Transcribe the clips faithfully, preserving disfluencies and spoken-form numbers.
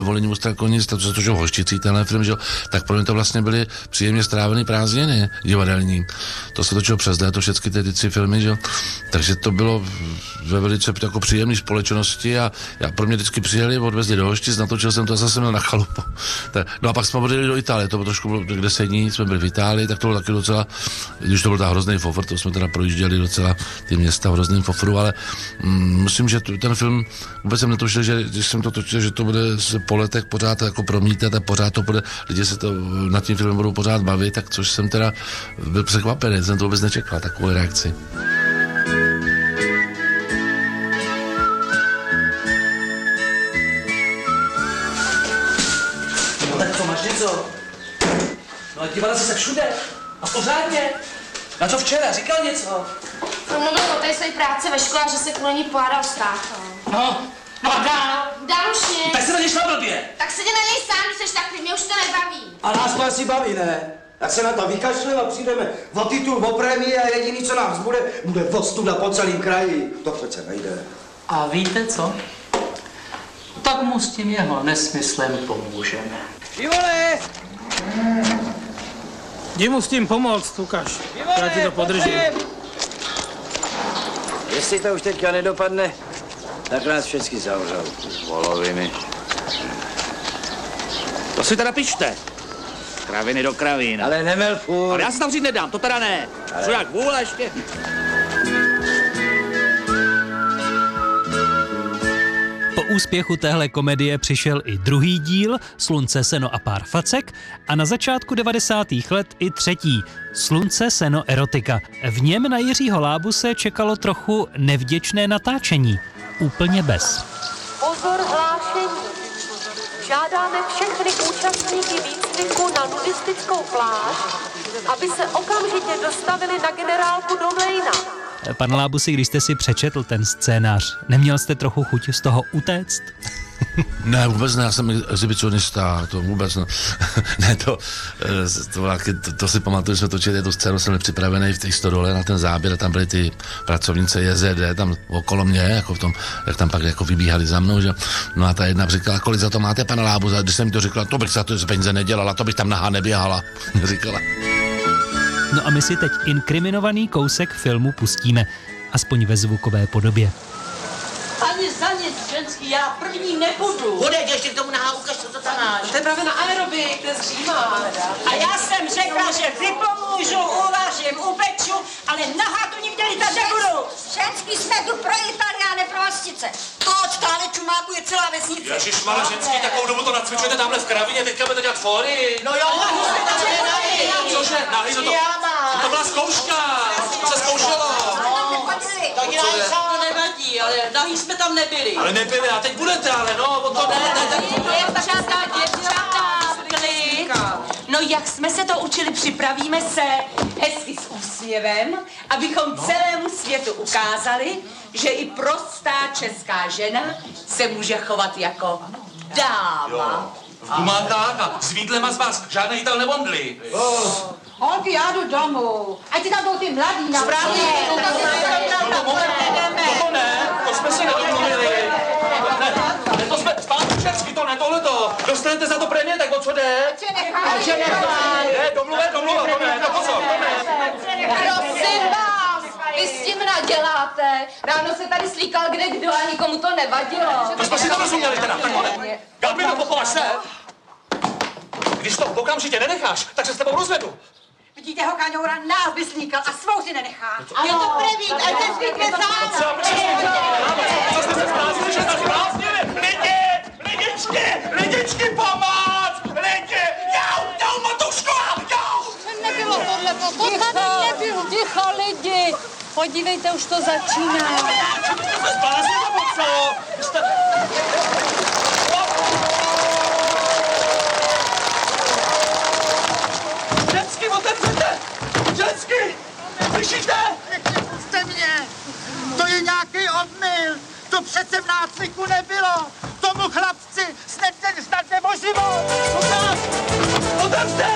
Volení u Strakonic, to což je Hošticí, tenhle film, že jo, tak pro mě to vlastně byly příjemně strávený prázdniny divadelní. To se točilo přes léto, všechny ty, ty tři filmy, že jo. Takže to bylo ve velice jako příjemné společnosti a já pro mě vždycky přijeli, odvezli do Hoštic, natočil jsem to a zase měl na chalupu. Tak, no a pak jsme odjeli do Itálie, to bylo trošku bylo deset dní, jsme byli v Itálii, tak to bylo taky docela, když to byl ta hrozný fofr, to jsme teda projížděli docela ty města v hrozným fofru, ale mm, myslím, že tu, ten film vůbec jsem netušil, že když jsem to točil, že to bude po letech pořád jako promítat a pořád to bude, lidi se to nad tím filmem budou pořád bavit, tak což jsem teda byl překvapený, jsem to vůbec nečekal, takovou reakci. No tak co, máš něco? No a dívala jsi se všude. A pořádně. Na co včera? Říkal něco? No mluvil o té své práci ve škole, že se kvůli ní pohádal s tátou. No, no a dál? Dál už nic. Tak se na něj šla blbě. Tak se jdi na něj sám, když seš takový, mě už to nebaví. A nás to asi baví, ne? Tak se na to vykašleme a přijdeme o titul, o prémii a jediný, co nám zbude, bude ostuda po celém kraji. To přece nejde. A víte co? Tak mu s tím jeho nesmyslem pomůžeme. Ivone! Jdi mu s tím pomoct, Lukáš. Já ti to podržím. Jestli to už teďka nedopadne, tak nás všechny zavřou. Voloviny. To si teda pište. Kraviny do kravín. Ale nemel furt. Ale já se tam vzít nedám, to teda ne. Ale... Co jak vůle ještě? Po úspěchu téhle komedie přišel i druhý díl Slunce, seno a pár facek a na začátku devadesátých let i třetí Slunce, seno, erotika. V něm na Jiřího Lábuse čekalo trochu nevděčné natáčení. Úplně bez. Pozor, hlášení. Žádáme všechny účastníky výcviku na nudistickou pláž, aby se okamžitě dostavili na generálku do Mlejna. Pan Lábusi, když jste si přečetl ten scénář, neměl jste trochu chuť z toho utéct? Ne, vůbec ne, já jsem exhibicionista, to vůbec ne. ne, to, to, to, to si pamatuju, že jsme točili tu scénu, jsem byl připravený v té stodole na ten záběr, tam byly ty pracovnice J Z D, tam okolo mě, jako v tom, jak tam pak jako vybíhali za mnou, že? No a ta jedna říkala, kolik za to máte, pana Lábus, a když jsem mi to řekla, to bych za to z peníze nedělala, to bych tam nahá neběhala, říkala. No a my si teď inkriminovaný kousek filmu pustíme, aspoň ve zvukové podobě. Ani za nic, ženský, já první nebudu. Budeš, ještě k tomu nahá, ukaž, co to tam máš. To je právě na aerobik, to je zřímá. A já jsem řekla, že vypomůžu, uvařím, upeču, ale nahá tu nikde lítat nebudu. Ženský jsme tu pro Itálii a ne pro hostice. Toč, táhle čumáku je celá vesnice. Ježišmarja, ženský, takovou dobu to nacvičujete tamhle v kravině, teďka budete dělat fóry. No jo, nahý jsme tam nenahy. Cože, nahý, to, to, to byla zkouška, se zkoušelo. Tak nahý sám nevadí, ale nahý jsme tam nebyli. Ale nebyli, a teď budete, ale no, o to ne, ne, ne. Děvčata, děvčata, klid. No jak jsme se to učili, připravíme se hezky s úsměvem, abychom celému světu ukázali, že i prostá česká žena se může chovat jako dáma. V gumákách a s vídlem a z vás žádné jítel nebondli. Holky, já jdu domů. Ať ti tam jdou ty mladý na Správně, To ne, to jsme se nedomluvili. Ne, to jsme, zpátky všechny, to ne, tohleto. Dostanete za to prémie, tak o co jde? Če nechaj. Ne, domluve, domluva, to ne, to pozor, to ne. Prosím vás, vy s tím naděláte. Ráno se tady slíkal kde kdo a nikomu to nevadilo. To jsme si to rozuměli teda, tak to ne. Gabrino, pochovaš se. Když to okamžitě nenecháš, tak se s tebou rozvedu. Vidíte ho, Kaňoura, nás vyslíkal a svou si nenechá. Je to první, ať se zvykne sám. Co, co jste se zbláznili, že se zbláznili? Lidi, lidičky, lidičky, pomoc! Lidi, jau, jau, Matuško, jau! Nebylo tohle, to tady nebylo. Ticho, lidi. Podívejte, už to začíná. Jste se zbláznili, nebo co? Jste... Ženský, otevřete! Ženský! Slyšíte? Nepusťte mě! To je nějaký omyl! To přece v nácviku nebylo! Tomu chlapci snad, snad nebo život! Otevřte! Otevřte!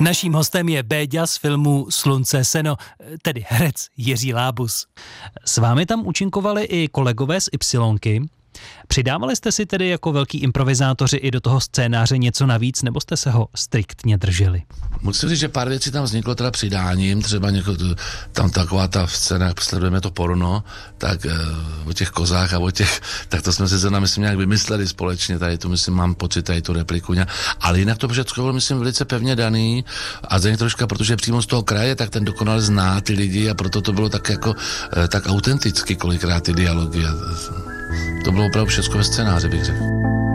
Naším hostem je Béďa z filmu Slunce, seno, tedy herec Jiří Lábus. S vámi tam účinkovali i kolegové z Ypsilonky. Přidávali jste si tedy jako velký improvizátoři i do toho scénáře něco navíc, nebo jste se ho striktně drželi? Musím říct, že pár věcí tam vzniklo teda přidáním, třeba něko, tam taková ta scéna, jak sledujeme to porno, tak e, o těch kozách a o těch, tak to jsme si zrovna, myslím, nějak vymysleli společně, tady tu, myslím, mám pocit, tady tu repliku, ale jinak to všechno bylo, myslím, velice pevně daný a Zdeněk troška, protože je přímo z toho kraje, tak ten dokonale zná ty lidi a proto to bylo tak jako, e, tak autenticky kolikrát ty dialogy. To bylo opravdu všechno ve scénáři, bych řekl.